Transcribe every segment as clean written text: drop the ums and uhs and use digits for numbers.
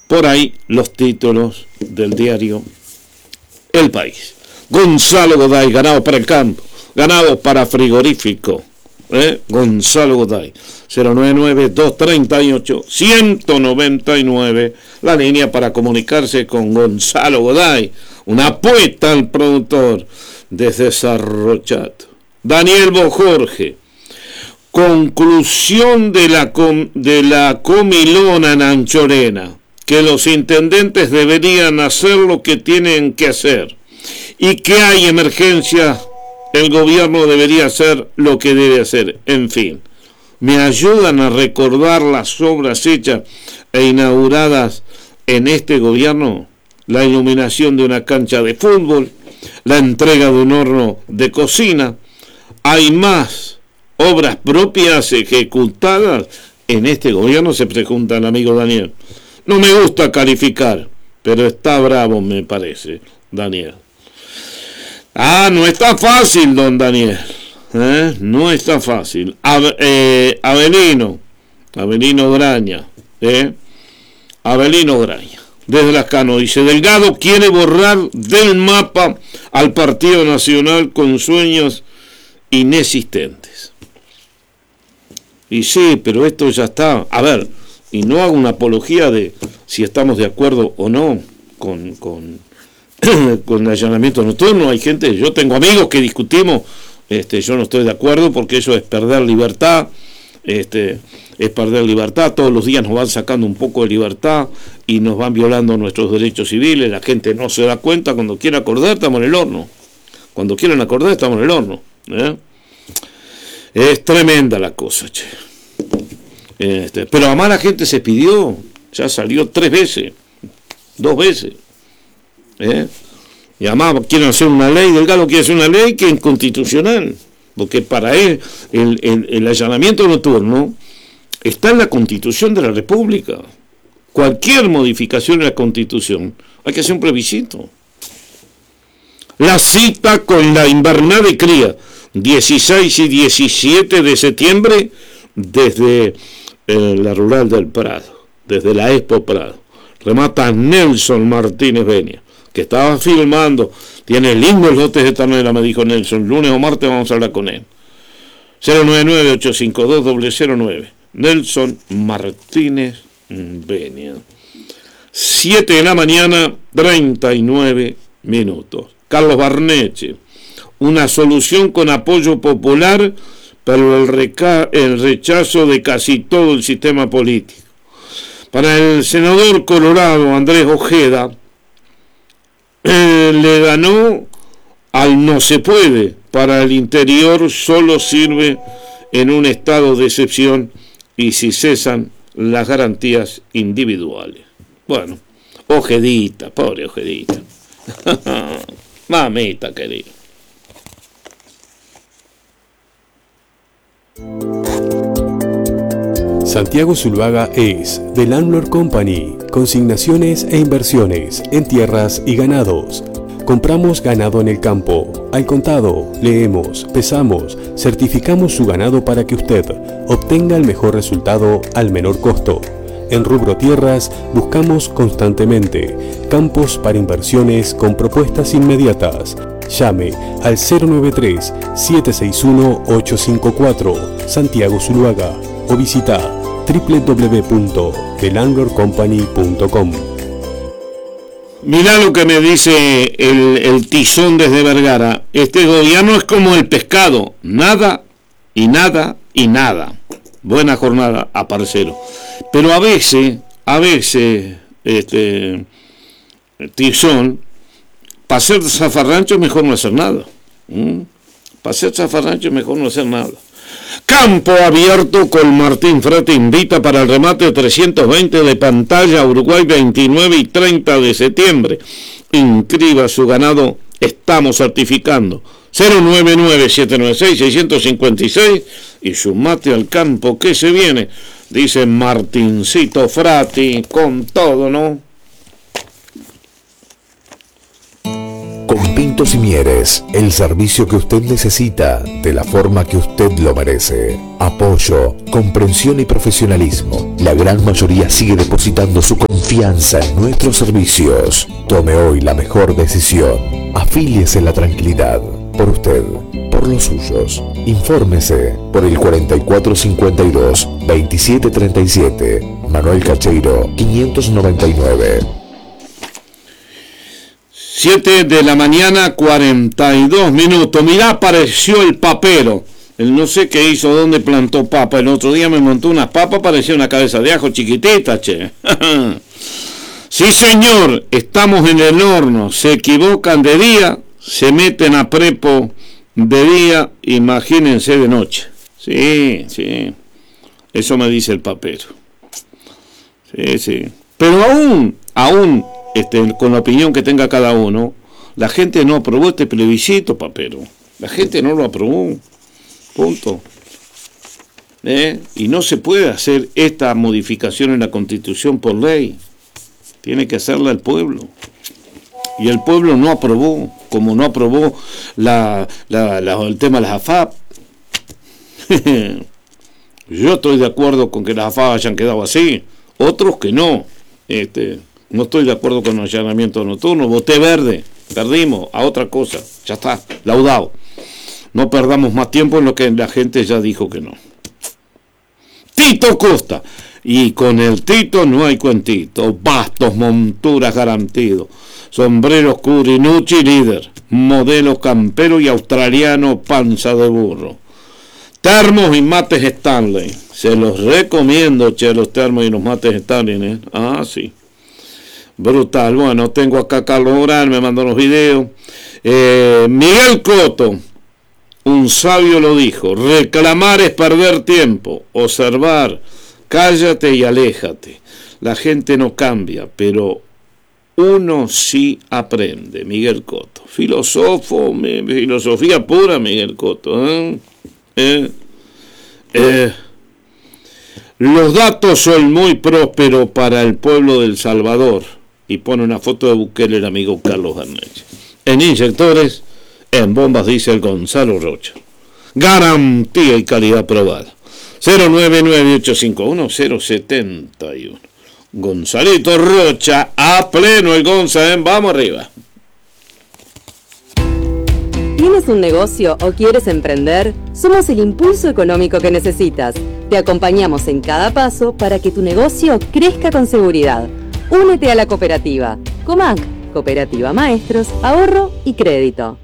por ahí los títulos del diario El País. Gonzalo Goday, ganado para el campo, ganado para frigorífico. Gonzalo Goday, 099-238-199, la línea para comunicarse con Gonzalo Goday, una apuesta al productor desde Cerro Chato. Daniel Bojorge, conclusión de la comilona en Anchorena, que los intendentes deberían hacer lo que tienen que hacer y que hay emergencia. El gobierno debería hacer lo que debe hacer. En fin, me ayudan a recordar las obras hechas e inauguradas en este gobierno. La iluminación de una cancha de fútbol, la entrega de un horno de cocina. ¿Hay más obras propias ejecutadas en este gobierno?, se pregunta el amigo Daniel. No me gusta calificar, pero está bravo, me parece, Daniel. No está fácil, don Daniel. No está fácil. Avelino Graña. Avelino Graña. Desde Lascano dice: Delgado quiere borrar del mapa al Partido Nacional con sueños inexistentes. Y sí, pero esto ya está. A ver, y no hago una apología de si estamos de acuerdo o no con el allanamiento nocturno. Hay gente, yo tengo amigos que discutimos, yo no estoy de acuerdo porque eso es perder libertad, es perder libertad. Todos los días nos van sacando un poco de libertad y nos van violando nuestros derechos civiles. La gente no se da cuenta. Cuando quiera acordar, estamos en el horno. Cuando quieran acordar, estamos en el horno. Es tremenda la cosa, che. Pero además la gente se pidió, ya salió 3 veces, 2 veces. Y además quieren hacer una ley, Delgado quiere hacer una ley que es inconstitucional, porque para él el allanamiento nocturno está en la Constitución de la República. Cualquier modificación de la Constitución hay que hacer un plebiscito. La cita con la invernada de cría, 16 y 17 de septiembre, desde la Rural del Prado, desde la Expo Prado. Remata Nelson Martínez Benia, que estaba filmando, tiene lindos lotes de ternera, me dijo Nelson. Lunes o martes vamos a hablar con él. 099-852-009. Nelson Martínez Benia. 7 de la mañana, 39 minutos. Carlos Barneche, una solución con apoyo popular, pero el rechazo de casi todo el sistema político. Para el senador colorado Andrés Ojeda, le ganó al no se puede. Para el interior solo sirve en un estado de excepción y si cesan las garantías individuales. Bueno, Ojedita, pobre Ojedita. Mamita querida. Santiago Zuluaga es The Landlord Company, consignaciones e inversiones en tierras y ganados. Compramos ganado en el campo, al contado, leemos, pesamos, certificamos su ganado para que usted obtenga el mejor resultado al menor costo. En rubro tierras buscamos constantemente campos para inversiones con propuestas inmediatas. Llame al 093-761-854 Santiago Zuluaga o visita www.thelandlordcompany.com. Mirá lo que me dice el tizón desde Vergara. Este gobierno es como el pescado, nada y nada y nada. Buena jornada a parcero. Pero a veces, tizón, para hacer zafarrancho es mejor no hacer nada. Para hacer zafarrancho es mejor no hacer nada. Campo abierto con Martín Frate invita para el remate 320 de pantalla Uruguay 29 y 30 de septiembre. Inscriba su ganado, estamos certificando. 099-796-656 y sumate al campo que se viene, dice Martincito Frati, con todo, ¿no? Con Frutos y Mieres, el servicio que usted necesita de la forma que usted lo merece. Apoyo, comprensión y profesionalismo. La gran mayoría sigue depositando su confianza en nuestros servicios. Tome hoy la mejor decisión. Afíliese en la tranquilidad. Por usted, por los suyos. Infórmese por el 4452-2737. Manuel Cacheiro, 599. 7 de la mañana, 42 minutos. Mirá, apareció el papero. Él no sé qué hizo, dónde plantó papa. El otro día me montó unas papas, parecía una cabeza de ajo chiquitita, che. Sí, señor, estamos en el horno. Se equivocan de día, se meten a prepo de día, imagínense de noche. Sí, sí. Eso me dice el papero. Sí, sí. Pero aún, con la opinión que tenga cada uno, la gente no aprobó este plebiscito, papero. La gente no lo aprobó. Punto. Y no se puede hacer esta modificación en la Constitución por ley. Tiene que hacerla el pueblo. Y el pueblo no aprobó, como no aprobó el tema de las AFAP. Yo estoy de acuerdo con que las AFAP hayan quedado así. Otros que no. No estoy de acuerdo con el allanamiento nocturno. Voté verde. Perdimos a otra cosa. Ya está. Laudado. No perdamos más tiempo en lo que la gente ya dijo que no. Tito Costa. Y con el Tito no hay cuentito. Bastos, monturas garantidos. Sombreros Curinucci líder. Modelo campero y australiano panza de burro. Termos y mates Stanley. Se los recomiendo, che, los termos y los mates Stanley, Ah, sí. Brutal. Bueno, tengo acá Carlos Morán, me mandó los videos. Miguel Cotto, un sabio lo dijo: reclamar es perder tiempo, observar, cállate y aléjate. La gente no cambia, pero uno sí aprende. Miguel Cotto, filósofo, filosofía pura, Miguel Cotto. Los datos son muy prósperos para el pueblo del Salvador. Y pone una foto de Bukele, el amigo Carlos Garnech. En inyectores, en bombas diésel Gonzalo Rocha. Garantía y calidad probada. 099-851-071. Gonzalito Rocha, a pleno el Gonza, vamos arriba. ¿Tienes un negocio o quieres emprender? Somos el impulso económico que necesitas. Te acompañamos en cada paso para que tu negocio crezca con seguridad. Únete a la cooperativa. Comac, Cooperativa Maestros, Ahorro y Crédito.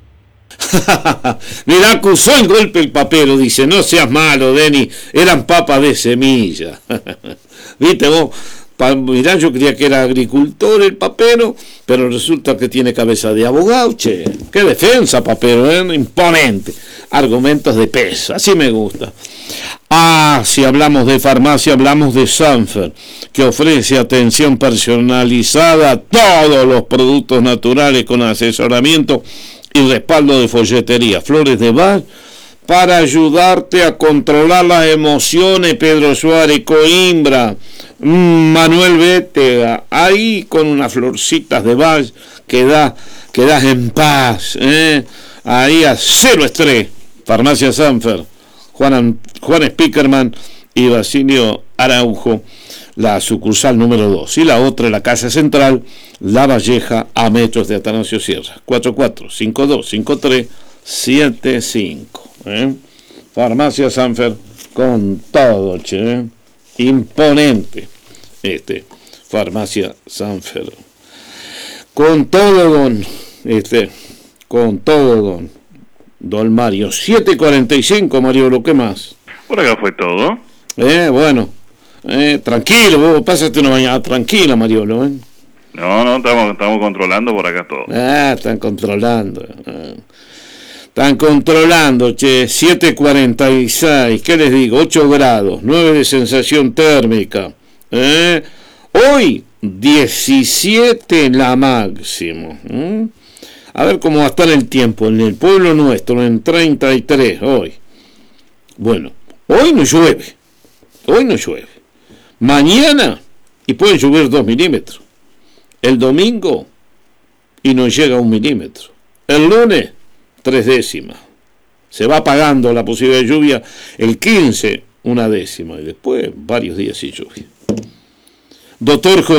Mirá, acusó el golpe el papero, dice: no seas malo, Denny, eran papas de semilla. ¿Viste vos? Mirá, yo creía que era agricultor el papero, pero resulta que tiene cabeza de abogado, che. Qué defensa, papero, imponente. Argumentos de peso, así me gusta. Si hablamos de farmacia, hablamos de Sanfer, que ofrece atención personalizada a todos los productos naturales con asesoramiento y respaldo de folletería. Flores de Bach para ayudarte a controlar las emociones. Pedro Suárez, Coimbra, Manuel Bétega, ahí con unas florcitas de Bach quedas en paz, ahí a cero estrés. Farmacia Sanfer, Juan Spickerman y Basilio Araujo, la sucursal número 2, y la otra, la Casa Central, La Valleja, a metros de Atanasio Sierra. 44-52-53-75. Farmacia Sanfer con todo, che. Imponente. Farmacia Sanfer. Con todo, don Mario. 7:45, Mario, ¿lo que más? Por acá fue todo. Bueno. Tranquilo, vos pásate una mañana tranquila, Mariolo. No, estamos controlando por acá todo. Están controlando. Están controlando, che. 7:46, ¿qué les digo? 8 grados, 9 de sensación térmica. Hoy, 17 la máximo. A ver cómo va a estar el tiempo en el pueblo nuestro, en 33 hoy. Bueno, hoy no llueve. Mañana, y pueden llover 2 milímetros. El domingo, y no llega a 1 milímetro. El lunes, 3 décimas. Se va apagando la posibilidad de lluvia. El 15, 1 décima. Y después varios días sin lluvia. Doctor